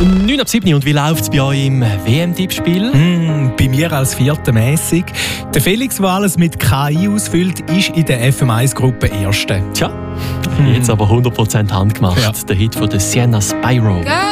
9 ab 7 und wie läuft es bei euch im WM-Tippspiel? Bei mir als Vierter mässig. Der Felix, der alles mit KI ausfüllt, ist in der FM1-Gruppe Erste. Tja, jetzt aber 100% handgemacht. Ja. Der Hit von der Sienna Spyro.